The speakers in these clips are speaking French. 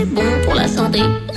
Bon pour la santé.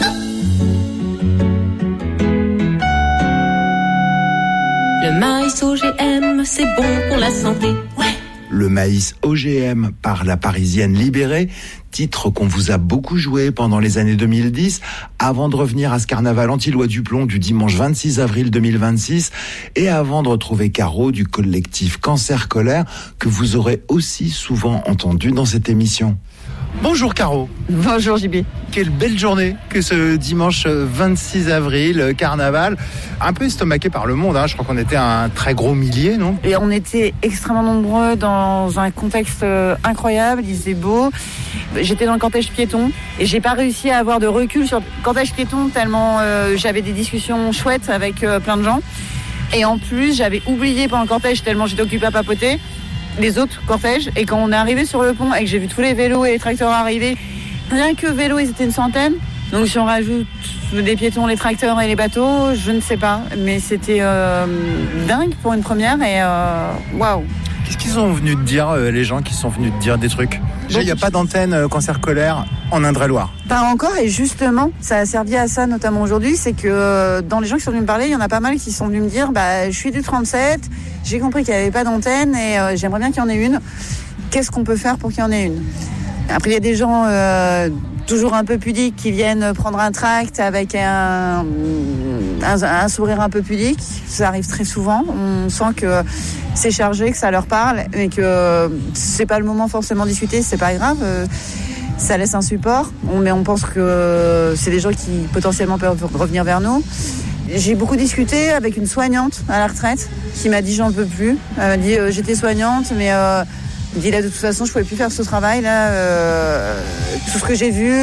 Le maïs OGM, c'est bon pour la santé. Ouais. Le maïs OGM par la Parisienne Libérée, titre qu'on vous a beaucoup joué pendant les années 2010, avant de revenir à ce carnaval anti-loi du plomb du dimanche 26 avril 2026, et avant de retrouver Caro du collectif Cancer Colère, que vous aurez aussi souvent entendu dans cette émission. Bonjour Caro. Bonjour JB. Quelle belle journée que ce dimanche 26 avril, carnaval. Un peu estomaqué par le monde, hein. Je crois qu'on était un très gros millier, non ? Et on était extrêmement nombreux dans un contexte incroyable, il faisait beau. J'étais dans le cortège piéton et j'ai pas réussi à avoir de recul sur le cortège piéton tellement j'avais des discussions chouettes avec plein de gens. Et en plus, j'avais oublié pendant le cortège tellement j'étais occupée à papoter les autres cortèges. Et quand on est arrivé sur le pont et que j'ai vu tous les vélos et les tracteurs arriver, rien que vélos, ils étaient une centaine. Donc si on rajoute des piétons, les tracteurs et les bateaux, je ne sais pas. Mais c'était dingue pour une première et waouh. Qu'est-ce qu'ils sont venus te dire, les gens qui sont venus te dire des trucs ? Déjà, il n'y a pas d'antenne Cancer Colère en Indre-et-Loire. Pas encore, et justement, ça a servi à ça notamment aujourd'hui, c'est que dans les gens qui sont venus me parler, il y en a pas mal qui sont venus me dire je suis du 37, j'ai compris qu'il n'y avait pas d'antenne et j'aimerais bien qu'il y en ait une. Qu'est-ce qu'on peut faire pour qu'il y en ait une ? Après, il y a des gens toujours un peu pudiques qui viennent prendre un tract avec un sourire un peu pudique. Ça arrive très souvent. On sent que c'est chargé, que ça leur parle, mais que c'est pas le moment forcément de discuter, c'est pas grave. Ça laisse un support, mais on pense que c'est des gens qui potentiellement peuvent revenir vers nous. J'ai beaucoup discuté avec une soignante à la retraite qui m'a dit j'en peux plus. Elle m'a dit j'étais soignante, mais elle dit là de toute façon je pouvais plus faire ce travail là. Tout ce que j'ai vu,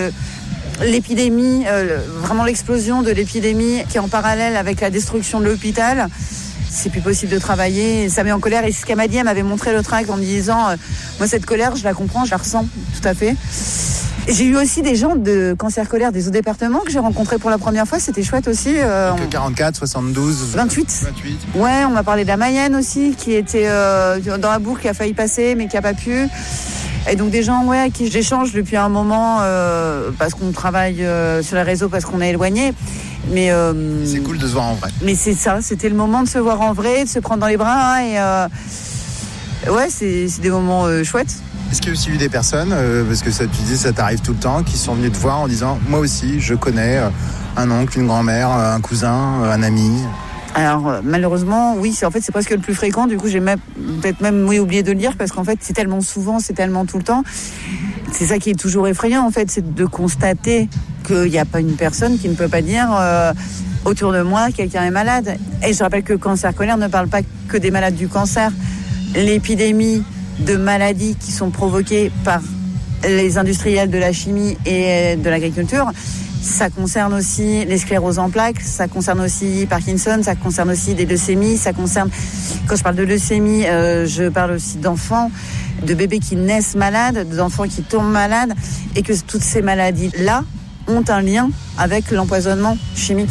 l'épidémie, vraiment l'explosion de l'épidémie qui est en parallèle avec la destruction de l'hôpital. C'est plus possible de travailler, ça met en colère. Et ce qu'elle m'a dit, elle m'avait montré le tract en me disant moi cette colère je la comprends, je la ressens tout à fait. Et j'ai eu aussi des gens de Cancer Colère des autres départements que j'ai rencontrés pour la première fois, c'était chouette aussi. 44, 72, 28. Ouais, on m'a parlé de la Mayenne aussi, qui était dans la boucle, qui a failli passer mais qui a pas pu. Et donc des gens avec qui j'échange depuis un moment parce qu'on travaille sur les réseaux, parce qu'on est éloignés. Mais c'est cool de se voir en vrai. Mais c'est ça, c'était le moment de se voir en vrai, de se prendre dans les bras et ouais, c'est des moments chouettes. Est-ce qu'il y a aussi eu des personnes, parce que ça, tu dis ça t'arrive tout le temps, qui sont venues te voir en disant moi aussi je connais un oncle, une grand-mère, un cousin, un ami? Alors malheureusement oui, c'est presque le plus fréquent. Du coup j'ai peut-être même oublié de le dire parce qu'en fait c'est tellement souvent, c'est tellement tout le temps. C'est ça qui est toujours effrayant en fait, c'est de constater qu'il n'y a pas une personne qui ne peut pas dire autour de moi quelqu'un est malade. Et je rappelle que Cancer Colère ne parle pas que des malades du cancer. L'épidémie de maladies qui sont provoquées par les industriels de la chimie et de l'agriculture, ça concerne aussi les scléroses en plaques, ça concerne aussi Parkinson, ça concerne aussi des leucémies, ça concerne, quand je parle de leucémie, je parle aussi d'enfants, de bébés qui naissent malades, d'enfants qui tombent malades, et que toutes ces maladies-là ont un lien avec l'empoisonnement chimique.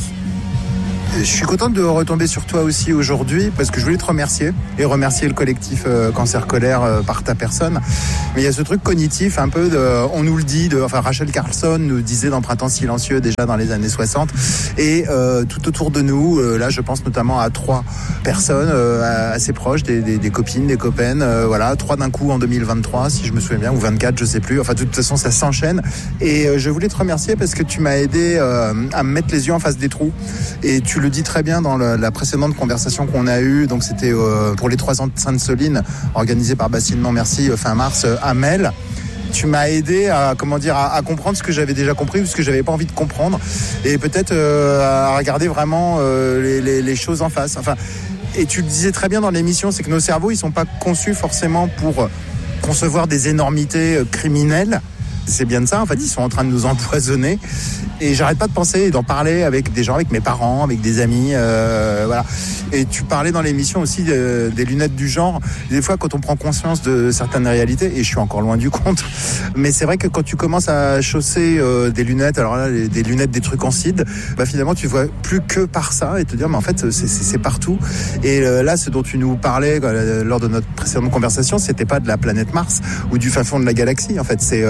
Je suis contente de retomber sur toi aussi aujourd'hui parce que je voulais te remercier et remercier le collectif Cancer Colère par ta personne. Mais il y a ce truc cognitif un peu on nous le dit, Rachel Carlson nous disait dans Printemps silencieux déjà dans les années 60 et tout autour de nous, là je pense notamment à 3 personnes assez proches, des copines, des copaines, 3 d'un coup en 2023 si je me souviens bien, ou 24 je sais plus, de toute façon ça s'enchaîne et je voulais te remercier parce que tu m'as aidé à me mettre les yeux en face des trous et tu le dis très bien dans la précédente conversation qu'on a eue. Donc c'était pour les 3 ans de Sainte-Soline, organisé par Bassinement Merci fin mars à Mel. Tu m'as aidé à comprendre ce que j'avais déjà compris ou ce que j'avais pas envie de comprendre et peut-être à regarder vraiment les choses en face. Et tu le disais très bien dans l'émission, c'est que nos cerveaux ils sont pas conçus forcément pour concevoir des énormités criminelles. C'est bien de ça, en fait, ils sont en train de nous empoisonner. Et j'arrête pas de penser et d'en parler avec des gens, avec mes parents, avec des amis, voilà. Et tu parlais dans l'émission aussi des lunettes du genre. Des fois, quand on prend conscience de certaines réalités, et je suis encore loin du compte, mais c'est vrai que quand tu commences à chausser des lunettes, alors là, des lunettes, des trucs en cide, finalement, tu vois plus que par ça et te dire, mais en fait, c'est partout. Et là, ce dont tu nous parlais lors de notre précédente conversation, c'était pas de la planète Mars ou du fin fond de la galaxie. En fait, c'est nos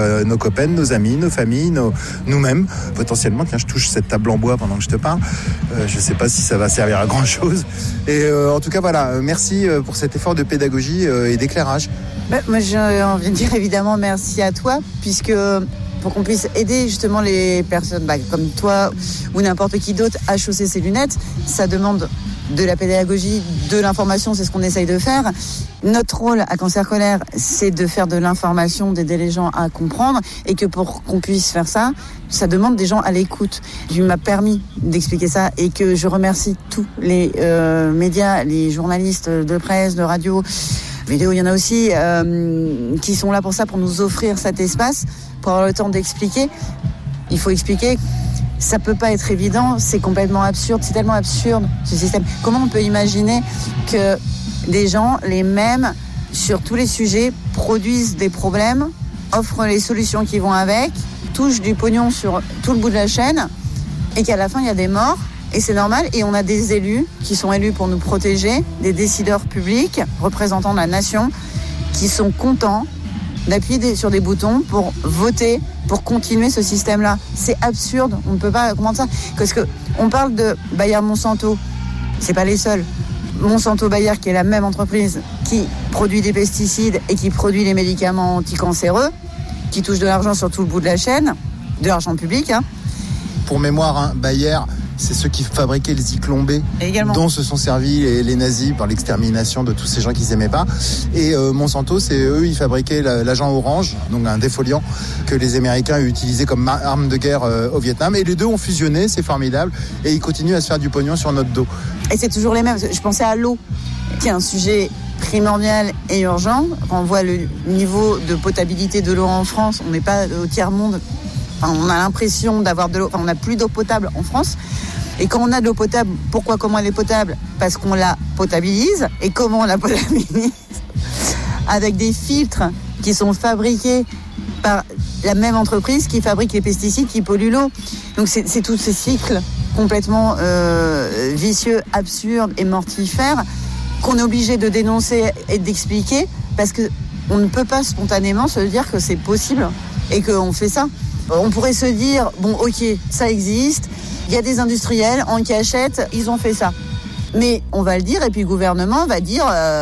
copains, nos amis, nos familles, nous-mêmes. Potentiellement, tiens, je touche cette table en bois pendant que je te parle. Je sais pas si ça va servir à grand chose. Et en tout cas, voilà, merci pour cet effort de pédagogie et d'éclairage. Moi, j'ai envie de dire évidemment merci à toi, puisque pour qu'on puisse aider justement les personnes comme toi ou n'importe qui d'autre à chausser ses lunettes, ça demande de la pédagogie, de l'information, c'est ce qu'on essaye de faire. Notre rôle à Cancer Colère, c'est de faire de l'information, d'aider les gens à comprendre, et que pour qu'on puisse faire ça, ça demande des gens à l'écoute. Tu m'as permis d'expliquer ça, et que je remercie tous les médias, les journalistes de presse, de radio, vidéo, il y en a aussi, qui sont là pour ça, pour nous offrir cet espace, pour avoir le temps d'expliquer. Il faut expliquer. Ça peut pas être évident, c'est complètement absurde, c'est tellement absurde ce système. Comment on peut imaginer que des gens, les mêmes, sur tous les sujets, produisent des problèmes, offrent les solutions qui vont avec, touchent du pognon sur tout le bout de la chaîne, et qu'à la fin il y a des morts, et c'est normal, et on a des élus qui sont élus pour nous protéger, des décideurs publics, représentants de la nation, qui sont contents d'appuyer sur des boutons pour voter, pour continuer ce système-là. C'est absurde, on ne peut pas comprendre ça. Parce qu'on parle de Bayer-Monsanto, c'est pas les seuls. Monsanto-Bayer, qui est la même entreprise qui produit des pesticides et qui produit les médicaments anticancéreux, qui touche de l'argent sur tout le bout de la chaîne, de l'argent public. Pour mémoire, Bayer, c'est ceux qui fabriquaient le Zyklon B, dont se sont servis les nazis par l'extermination de tous ces gens qu'ils n'aimaient pas. Et Monsanto, c'est eux, ils fabriquaient l'agent orange, donc un défoliant que les Américains utilisaient comme arme de guerre au Vietnam. Et les deux ont fusionné, c'est formidable. Et ils continuent à se faire du pognon sur notre dos. Et c'est toujours les mêmes. Je pensais à l'eau, qui est un sujet primordial et urgent. Quand on voit le niveau de potabilité de l'eau en France, on n'est pas au tiers-monde. Enfin, on a l'impression d'avoir de l'eau. Enfin, on n'a plus d'eau potable en France. Et quand on a de l'eau potable, comment elle est potable ? Parce qu'on la potabilise. Et comment on la potabilise ? Avec des filtres qui sont fabriqués par la même entreprise qui fabrique les pesticides qui polluent l'eau. Donc c'est tous ces cycles complètement vicieux, absurdes et mortifères qu'on est obligé de dénoncer et d'expliquer, parce qu'on ne peut pas spontanément se dire que c'est possible et qu'on fait ça. On pourrait se dire, bon ok, ça existe, il y a des industriels en cachette, ils ont fait ça. Mais on va le dire, et puis le gouvernement va dire,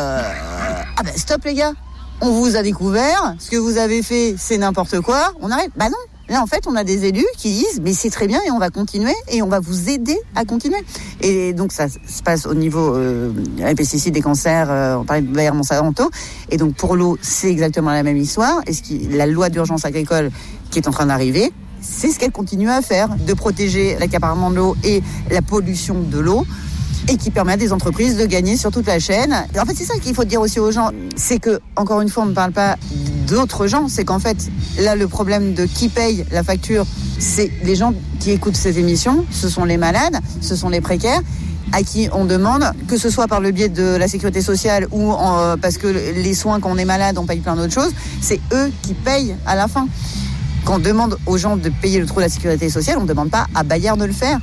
stop les gars, on vous a découvert, ce que vous avez fait c'est n'importe quoi, on arrête. Bah non, là en fait on a des élus qui disent, mais c'est très bien et on va continuer et on va vous aider à continuer. Et donc ça se passe au niveau des pesticides, des cancers, on parlait de Bayer-Monsanto, et donc pour l'eau c'est exactement la même histoire. Et la loi d'urgence agricole qui est en train d'arriver, c'est ce qu'elle continue à faire, de protéger l'accaparement de l'eau et la pollution de l'eau, et qui permet à des entreprises de gagner sur toute la chaîne. En fait, c'est ça qu'il faut dire aussi aux gens, c'est que, encore une fois, on ne parle pas d'autres gens, c'est qu'en fait, là, le problème de qui paye la facture, c'est les gens qui écoutent ces émissions, ce sont les malades, ce sont les précaires, à qui on demande, que ce soit par le biais de la sécurité sociale ou parce que les soins, quand on est malade, on paye plein d'autres choses, c'est eux qui payent à la fin. Quand on demande aux gens de payer le trou de la sécurité sociale, on ne demande pas à Bayer de le faire.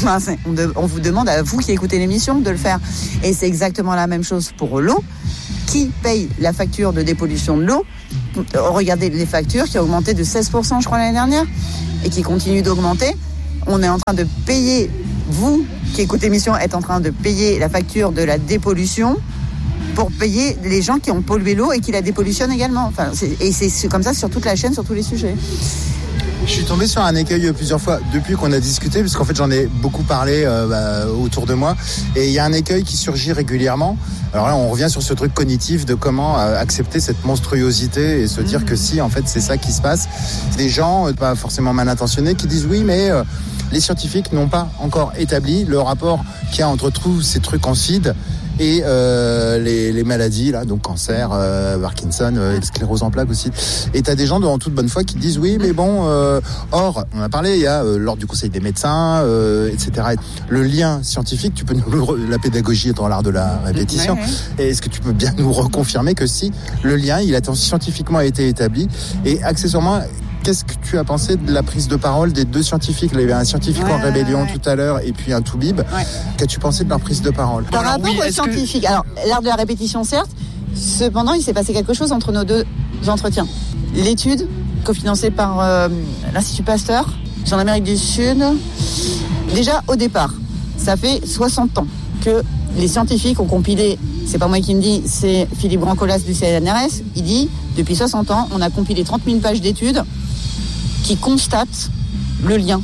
On vous demande à vous qui écoutez l'émission de le faire. Et c'est exactement la même chose pour l'eau. Qui paye la facture de dépollution de l'eau ? Regardez les factures qui ont augmenté de 16%, je crois, l'année dernière, et qui continuent d'augmenter. On est en train de payer, vous qui écoutez l'émission, êtes en train de payer la facture de la dépollution pour payer les gens qui ont pollué l'eau et qui la dépollutionnent également. Enfin, c'est comme ça sur toute la chaîne, sur tous les sujets. Je suis tombé sur un écueil plusieurs fois depuis qu'on a discuté, parce qu'en fait j'en ai beaucoup parlé autour de moi, et il y a un écueil qui surgit régulièrement. Alors là on revient sur ce truc cognitif de comment accepter cette monstruosité et se dire que si en fait c'est ça qui se passe. C'est des gens pas forcément mal intentionnés qui disent oui mais les scientifiques n'ont pas encore établi le rapport qu'il y a entre tous ces trucs en feed et les maladies là, donc cancer, Parkinson, sclérose en plaques aussi. Et t'as des gens en toute bonne foi qui disent oui mais bon or on a parlé, il y a l'ordre du conseil des médecins, etc. Le lien scientifique, tu peux la pédagogie étant l'art de la répétition, et est-ce que tu peux bien nous reconfirmer que si le lien il a scientifiquement été établi? Et accessoirement, qu'est-ce que tu as pensé de la prise de parole des deux scientifiques? Il y avait un scientifique en rébellion tout à l'heure et puis un toubib. Qu'as-tu pensé de leur prise de parole? Par rapport aux scientifiques, alors l'art de la répétition certes, cependant il s'est passé quelque chose entre nos deux entretiens. L'étude cofinancée par l'Institut Pasteur, c'est en Amérique du Sud. Déjà, au départ, ça fait 60 ans que les scientifiques ont compilé, c'est pas moi qui me dis, c'est Philippe Brancolas du CNRS, il dit, depuis 60 ans, on a compilé 30 000 pages d'études qui constatent le lien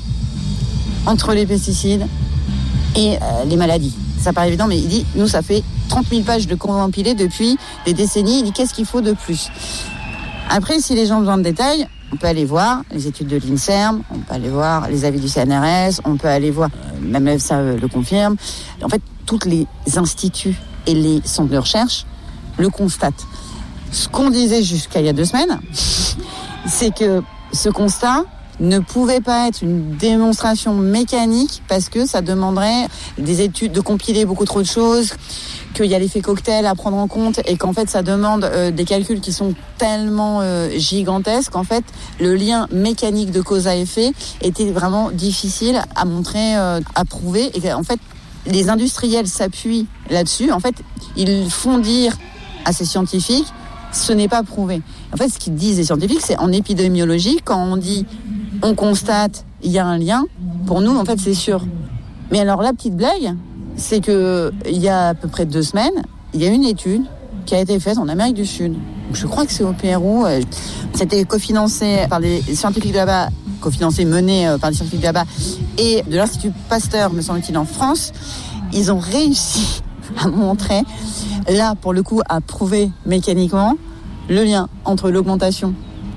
entre les pesticides et les maladies. Ça paraît évident, mais il dit, nous, ça fait 30 000 pages de compilés depuis des décennies. Il dit, qu'est-ce qu'il faut de plus ? Après, si les gens ont besoin de détails, on peut aller voir les études de l'INSERM, on peut aller voir les avis du CNRS, on peut aller voir, même ça le confirme. En fait, tous les instituts et les centres de recherche le constatent. Ce qu'on disait jusqu'à il y a 2 semaines, c'est que ce constat ne pouvait pas être une démonstration mécanique parce que ça demanderait des études, de compiler beaucoup trop de choses, qu'il y a l'effet cocktail à prendre en compte et qu'en fait ça demande des calculs qui sont tellement gigantesques qu'en fait le lien mécanique de cause à effet était vraiment difficile à montrer, à prouver, et qu'en fait les industriels s'appuient là-dessus. En fait, ils font dire à ces scientifiques, ce n'est pas prouvé. En fait, ce qu'ils disent les scientifiques, c'est en épidémiologie, quand on dit on constate, il y a un lien, pour nous, en fait, c'est sûr. Mais alors, la petite blague, c'est que il y a à peu près 2 semaines, il y a une étude qui a été faite en Amérique du Sud. Je crois que c'est au Pérou. C'était cofinancé par les scientifiques de là-bas, mené par les scientifiques de là-bas et de l'Institut Pasteur, me semble-t-il, en France. Ils ont réussi à montrer, là, pour le coup, à prouver mécaniquement le lien entre l'augmentation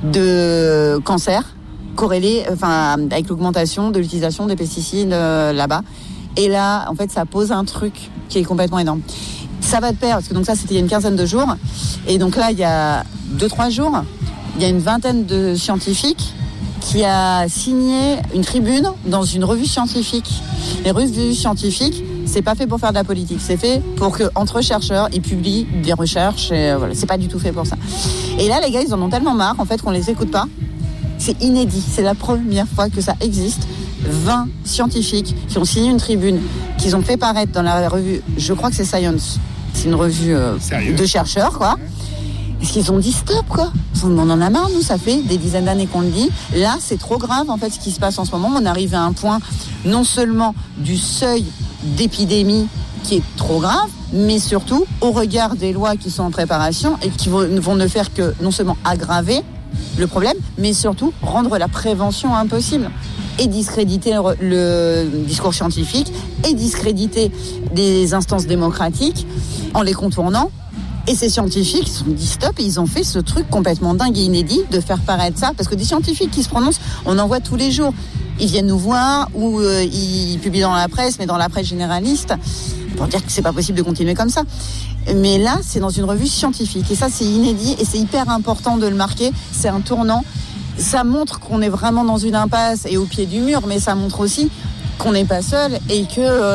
de cancer corrélé, avec l'augmentation de l'utilisation des pesticides là-bas. Et là, en fait, ça pose un truc qui est complètement énorme. Ça va de pair, parce que donc ça, c'était il y a une quinzaine de jours. Et donc là, il y a 2-3 jours, il y a une vingtaine de scientifiques qui a signé une tribune dans une revue scientifique. Les revues scientifiques, c'est pas fait pour faire de la politique, c'est fait pour que entre chercheurs, ils publient des recherches. Et voilà, c'est pas du tout fait pour ça. Et là, les gars, ils en ont tellement marre, en fait, qu'on les écoute pas. C'est inédit, c'est la première fois que ça existe. 20 scientifiques qui ont signé une tribune, qu'ils ont fait paraître dans la revue, je crois que c'est Science, c'est une revue de chercheurs, quoi. Est-ce qu'ils ont dit stop, quoi ? On en a marre, nous, ça fait des dizaines d'années qu'on le dit. Là, c'est trop grave, en fait, ce qui se passe en ce moment. On arrive à un point, non seulement du seuil d'épidémie qui est trop grave, mais surtout au regard des lois qui sont en préparation et qui vont ne faire que non seulement aggraver le problème, mais surtout rendre la prévention impossible et discréditer le discours scientifique et discréditer des instances démocratiques en les contournant. Et ces scientifiques se sont dit stop et ils ont fait ce truc complètement dingue et inédit de faire paraître ça, parce que des scientifiques qui se prononcent, on en voit tous les jours. Ils viennent nous voir ou ils publient dans la presse, mais dans la presse généraliste, pour dire que c'est pas possible de continuer comme ça. Mais là, c'est dans une revue scientifique et ça, c'est inédit et c'est hyper important de le marquer. C'est un tournant. Ça montre qu'on est vraiment dans une impasse et au pied du mur, mais ça montre aussi qu'on n'est pas seul et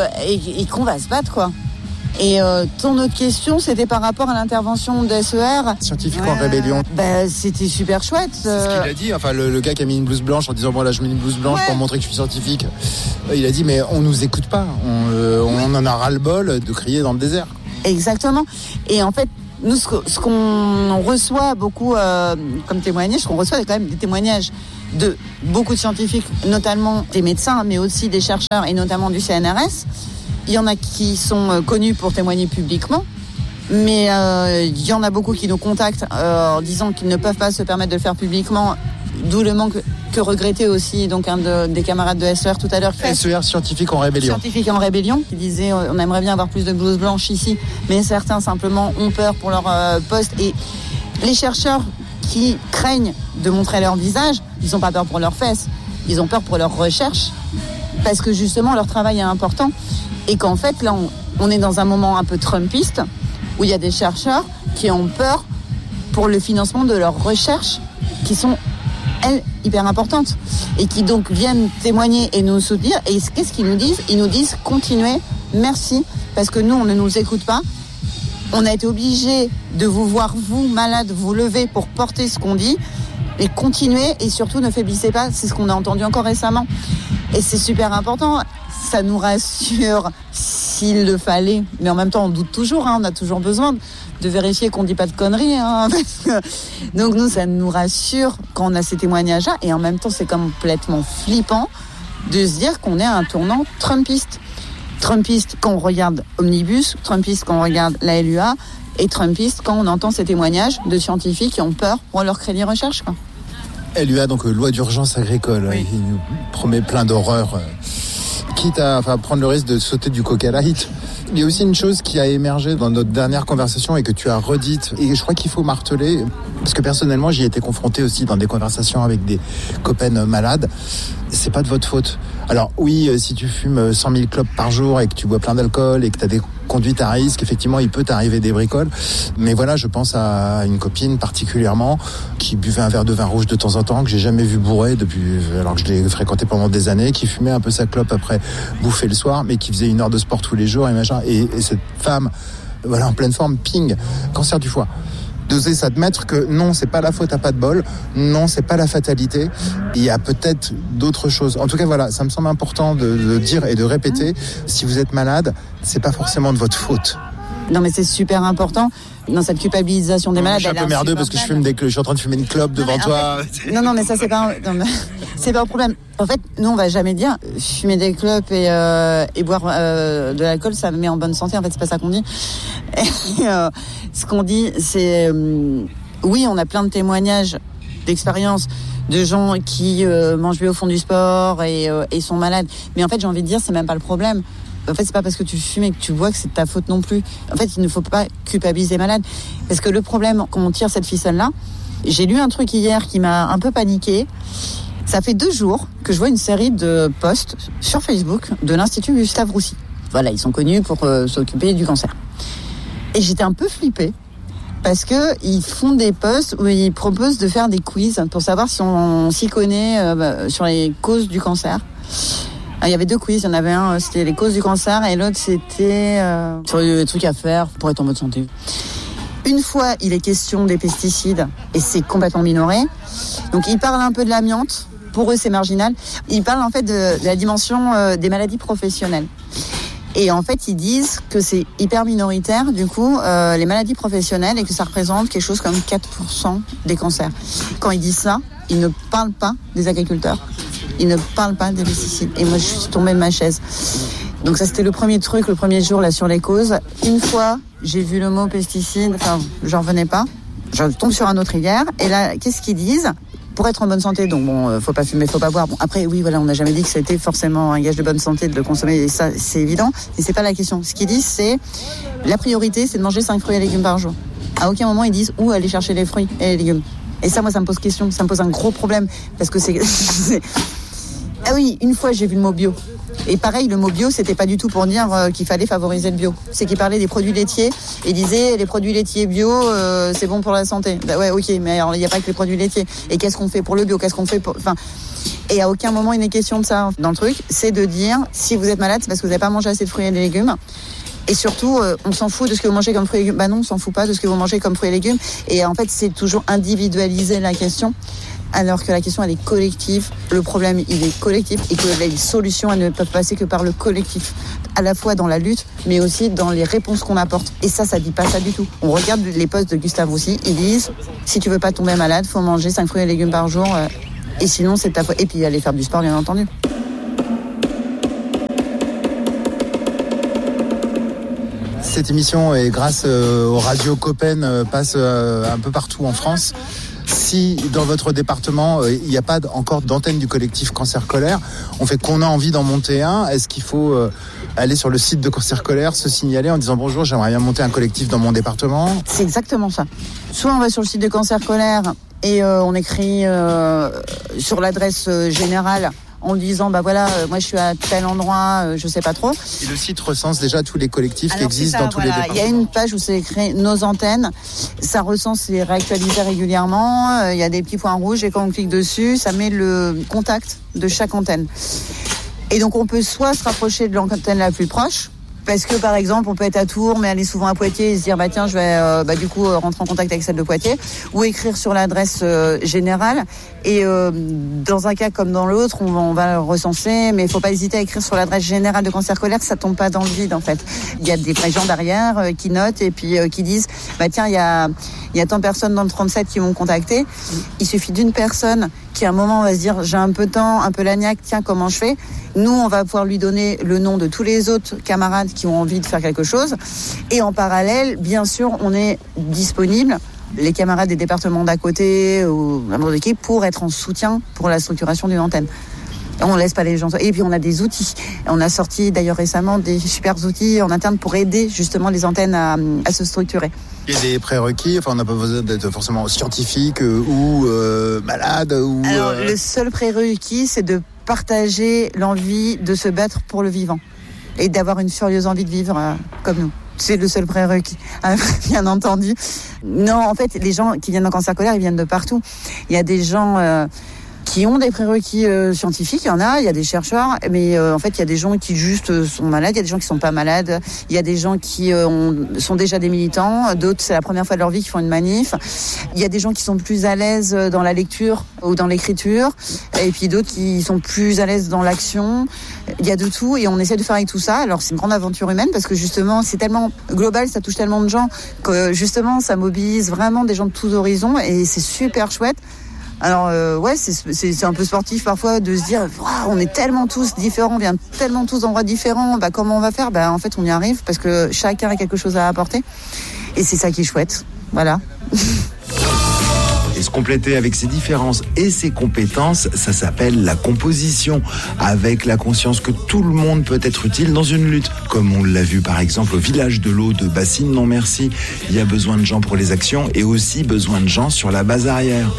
qu'on va se battre, quoi. Et ton autre question, c'était par rapport à l'intervention de SER. Scientifique en rébellion. C'était super chouette. C'est ce qu'il a dit. Enfin, le gars qui a mis une blouse blanche en disant bon là je mets une blouse blanche pour montrer que je suis scientifique. Il a dit mais on nous écoute pas. On en a ras-le-bol de crier dans le désert. Exactement. Et en fait, nous, ce qu'on reçoit beaucoup comme témoignage, qu'on reçoit quand même des témoignages de beaucoup de scientifiques, notamment des médecins, mais aussi des chercheurs et notamment du CNRS. Il y en a qui sont connus pour témoigner publiquement, mais il y en a beaucoup qui nous contactent en disant qu'ils ne peuvent pas se permettre de le faire publiquement, d'où le manque que regrettait aussi donc un des camarades de SER tout à l'heure. SER, Scientifique en rébellion. Scientifique en rébellion, qui disait on aimerait bien avoir plus de blouses blanches ici, mais certains simplement ont peur pour leur poste. Et les chercheurs qui craignent de montrer leur visage, ils n'ont pas peur pour leurs fesses, ils ont peur pour leur recherche, parce que justement leur travail est important. Et qu'en fait, là, on est dans un moment un peu trumpiste, où il y a des chercheurs qui ont peur pour le financement de leurs recherches, qui sont, elles, hyper importantes, et qui donc viennent témoigner et nous soutenir. Et qu'est-ce qu'ils nous disent ? Ils nous disent, continuez, merci, parce que nous, on ne nous écoute pas. On a été obligés de vous voir, vous, malades, vous lever pour porter ce qu'on dit, et continuez, et surtout, ne faiblissez pas, c'est ce qu'on a entendu encore récemment. Et c'est super important. Ça nous rassure s'il le fallait. Mais en même temps, on doute toujours. On a toujours besoin de vérifier qu'on ne dit pas de conneries. Donc nous, ça nous rassure quand on a ces témoignages-là. Et en même temps, c'est complètement flippant de se dire qu'on est à un tournant trumpiste. Trumpiste quand on regarde Omnibus, trumpiste quand on regarde la LUA, et trumpiste quand on entend ces témoignages de scientifiques qui ont peur pour leur crédit recherche. LUA, donc loi d'urgence agricole, oui. Il nous promet plein d'horreurs, quitte à prendre le risque de sauter du Coca Light. Il y a aussi une chose qui a émergé dans notre dernière conversation et que tu as redite, et je crois qu'il faut marteler, parce que personnellement j'y ai été confronté aussi dans des conversations avec des copains malades. C'est pas de votre faute. Alors oui, si tu fumes 100 000 clopes par jour et que tu bois plein d'alcool et que tu as des conduites à risque, effectivement il peut t'arriver des bricoles. Mais voilà, je pense à une copine particulièrement qui buvait un verre de vin rouge de temps en temps, que j'ai jamais vu bourré depuis, alors que je l'ai fréquenté pendant des années, qui fumait un peu sa clope après bouffer le soir, mais qui faisait 1 heure de sport tous les jours et machin. Et cette femme, voilà, en pleine forme, ping, cancer du foie. D'oser s'admettre que non, c'est pas la faute à pas de bol, non, c'est pas la fatalité, il y a peut-être d'autres choses. En tout cas, voilà, ça me semble important de dire et de répéter, si vous êtes malade, c'est pas forcément de votre faute. Non, mais c'est super important. Dans cette culpabilisation des malades, je suis un peu merdeux parce que je suis en train de fumer une clope devant toi. Non, mais ça c'est pas c'est pas un problème. En fait, nous on va jamais dire fumer des clopes et boire de l'alcool, ça me met en bonne santé. En fait, c'est pas ça qu'on dit. Ce qu'on dit, c'est oui, on a plein de témoignages d'expériences de gens qui mangent bien au fond du sport et sont malades. Mais en fait, j'ai envie de dire, c'est même pas le problème. En fait, c'est pas parce que tu fumes et que tu bois que c'est de ta faute non plus. En fait, il ne faut pas culpabiliser les malades. Parce que le problème, quand on tire cette ficelle-là, j'ai lu un truc hier qui m'a un peu paniqué. Ça fait 2 jours que je vois une série de posts sur Facebook de l'Institut Gustave Roussy. Voilà, ils sont connus pour s'occuper du cancer. Et j'étais un peu flippée. Parce que ils font des posts où ils proposent de faire des quiz pour savoir si on s'y connaît sur les causes du cancer. Il y avait 2 quiz, il y en avait un, c'était les causes du cancer, et l'autre c'était sur les trucs à faire pour être en bonne santé. Une fois, il est question des pesticides, et c'est complètement minoré. Donc ils parlent un peu de l'amiante, pour eux c'est marginal. Ils parlent en fait de la dimension des maladies professionnelles. Et en fait, ils disent que c'est hyper minoritaire, du coup, les maladies professionnelles, et que ça représente quelque chose comme 4% des cancers. Quand ils disent ça, ils ne parlent pas des agriculteurs. Ils ne parlent pas des pesticides. Et moi, je suis tombée de ma chaise. Donc ça, c'était le premier truc, le premier jour, là, sur les causes. Une fois, j'ai vu le mot pesticide, j'en revenais pas. Je tombe sur un autre hier. Et là, qu'est-ce qu'ils disent ? Pour être en bonne santé, donc bon, faut pas fumer, faut pas boire. Bon, après, oui, voilà, on n'a jamais dit que c'était forcément un gage de bonne santé de le consommer, et ça, c'est évident. Mais c'est pas la question. Ce qu'ils disent, c'est la priorité, c'est de manger 5 fruits et légumes par jour. À aucun moment, ils disent où aller chercher les fruits et les légumes. Et ça, moi, ça me pose question. Ça me pose un gros problème. Parce que c'est... Ah oui, une fois, j'ai vu le mot bio. Et pareil, le mot bio, c'était pas du tout pour dire qu'il fallait favoriser le bio. C'est qu'il parlait des produits laitiers et disait les produits laitiers bio, c'est bon pour la santé. Bah ouais, ok, mais alors il n'y a pas que les produits laitiers. Et qu'est-ce qu'on fait pour le bio ? Qu'est-ce qu'on fait pour... Et à aucun moment il n'est question de ça dans le truc. C'est de dire, si vous êtes malade, c'est parce que vous n'avez pas mangé assez de fruits et de légumes. Et surtout, on s'en fout de ce que vous mangez comme fruits et légumes. Bah non, on s'en fout pas de ce que vous mangez comme fruits et légumes. Et en fait, c'est toujours individualiser la question. Alors que la question, elle est collective. Le problème, il est collectif et que les solutions, elles ne peuvent passer que par le collectif. À la fois dans la lutte, mais aussi dans les réponses qu'on apporte. Et ça dit pas ça du tout. On regarde les posts de Gustave Roussy, ils disent, si tu veux pas tomber malade, faut manger 5 fruits et légumes par jour. Et sinon, c'est ta faute. Et puis, aller faire du sport, bien entendu. Cette émission, et grâce aux radios Copen, passe un peu partout en France. Si dans votre département, il n'y a pas encore d'antenne du collectif Cancer Colère, on fait qu'on a envie d'en monter un, est-ce qu'il faut aller sur le site de Cancer Colère, se signaler en disant bonjour, j'aimerais bien monter un collectif dans mon département ? C'est exactement ça. Soit on va sur le site de Cancer Colère et on écrit sur l'adresse générale en disant bah voilà, moi je suis à tel endroit, je sais pas trop. Et le site recense déjà tous les collectifs qui existent dans tous les départements. Il y a une page où c'est écrit nos antennes, ça recense les réactualisés régulièrement, il y a des petits points rouges et quand on clique dessus, ça met le contact de chaque antenne. Et donc on peut soit se rapprocher de l'antenne la plus proche Parce que par exemple, on peut être à Tours, mais aller souvent à Poitiers et se dire tiens, je vais du coup rentrer en contact avec celle de Poitiers, ou écrire sur l'adresse générale. Et dans un cas comme dans l'autre, on va le recenser, mais il faut pas hésiter à écrire sur l'adresse générale de Cancer Scolaire, ça tombe pas dans le vide en fait. Il y a des vrais gens derrière qui notent et puis qui disent tiens, il y a tant de personnes dans le 37 qui m'ont contacté. Il suffit d'une personne qui à un moment va se dire j'ai un peu de temps, un peu l'agnac, tiens, comment je fais ? Nous, on va pouvoir lui donner le nom de tous les autres camarades qui ont envie de faire quelque chose. Et en parallèle, bien sûr, on est disponible, les camarades des départements d'à côté ou membres d'équipe, pour être en soutien pour la structuration d'une antenne. On ne laisse pas les gens. Et puis on a des outils. On a sorti d'ailleurs récemment des super outils en interne pour aider justement les antennes à se structurer. Il y a des prérequis, on n'a pas besoin d'être forcément scientifique ou malade. Alors le seul prérequis, c'est de partager l'envie de se battre pour le vivant et d'avoir une furieuse envie de vivre comme nous. C'est le seul prérequis, bien entendu. Non, en fait, les gens qui viennent dans Cancer Scolaire, ils viennent de partout. Il y a des gens qui ont des prérequis scientifiques, il y a des chercheurs, mais en fait, il y a des gens qui juste sont malades, il y a des gens qui sont pas malades, il y a des gens qui sont déjà des militants, d'autres, c'est la première fois de leur vie qu'ils font une manif. Il y a des gens qui sont plus à l'aise dans la lecture ou dans l'écriture, et puis d'autres qui sont plus à l'aise dans l'action. Il y a de tout, et on essaie de faire avec tout ça. Alors, c'est une grande aventure humaine, parce que justement, c'est tellement global, ça touche tellement de gens, que justement, ça mobilise vraiment des gens de tous horizons, et c'est super chouette. Alors c'est un peu sportif parfois de se dire on est tellement tous différents, on vient tellement tous d'endroits différents, comment on va faire ? En fait on y arrive parce que chacun a quelque chose à apporter et c'est ça qui est chouette. Voilà. Et se compléter avec ses différences et ses compétences, ça s'appelle la composition, avec la conscience que tout le monde peut être utile dans une lutte. Comme on l'a vu par exemple au village de l'eau de Bassine Non Merci, il y a besoin de gens pour les actions et aussi besoin de gens sur la base arrière.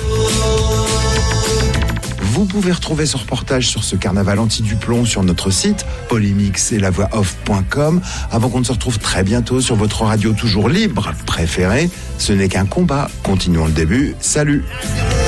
Vous pouvez retrouver ce reportage sur ce carnaval anti-Duplon sur notre site polémix-et-la-voix-off.com. Avant qu'on ne se retrouve très bientôt sur votre radio toujours libre préférée, ce n'est qu'un combat. Continuons le début. Salut.